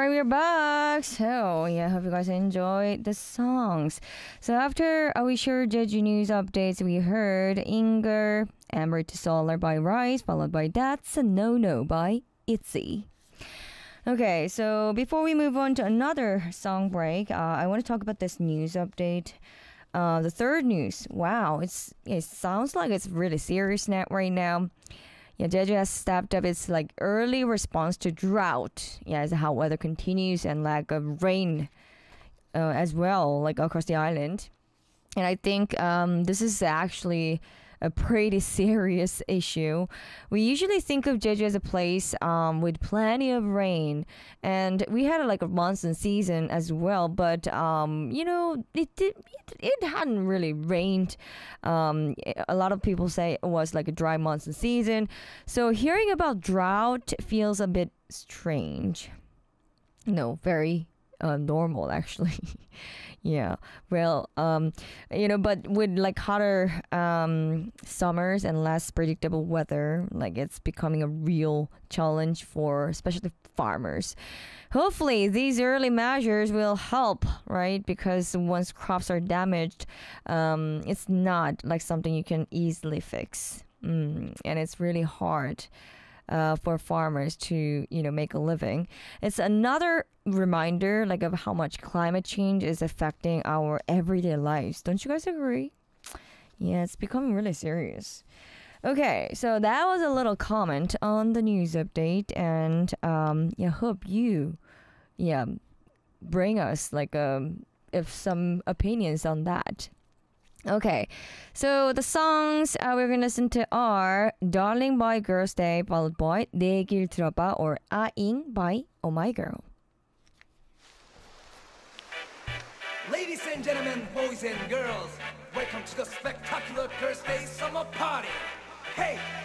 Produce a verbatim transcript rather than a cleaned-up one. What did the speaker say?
right, we're back. So, yeah, hope you guys enjoyed the songs. So, after uh, we sure Jeju news updates, we heard Inger, Amber to Solar by Rise, followed by That's a No No by ITZY. Okay, so before we move on to another song break, uh, I want to talk about this news update. Uh, the third news. Wow, it's it sounds like it's really serious now right now. Yeah, Jeju has stepped up its like early response to drought. Yeah, as how weather continues and lack of rain uh, as well, like across the island. And I think um, this is actually a pretty serious issue. We usually think of Jeju as a place um, with plenty of rain, and we had like a monsoon season as well. But um, you know, it did it, it hadn't really rained. Um, a lot of people say it was like a dry monsoon season. So hearing about drought feels a bit strange. No, very uh, normal actually. Yeah, well, um, you know, but with like hotter um, summers and less predictable weather, like it's becoming a real challenge for especially farmers. Hopefully, these early measures will help, right? Because once crops are damaged, um, it's not like something you can easily fix, mm, and it's really hard. Uh, for farmers to you know make a living. It's another reminder like of how much climate change is affecting our everyday lives. Don't you guys agree? Yeah, it's becoming really serious. Okay, so that was a little comment on the news update, and um, yeah, hope you yeah bring us like um if some opinions on that. Okay, so the songs uh, we're gonna listen to are Darling by Girls' Day, followed by 내 길 들어봐 or 아잉 by Oh My Girl. Ladies and gentlemen, boys and girls, welcome to the spectacular Girls' Day Summer Party. Hey,